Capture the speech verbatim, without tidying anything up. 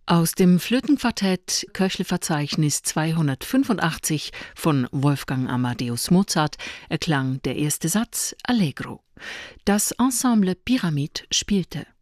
Aus dem Flötenquartett Köchelverzeichnis zweihundertfünfundachtzig von Wolfgang Amadeus Mozart erklang der erste Satz Allegro. Das Ensemble Pyramid spielte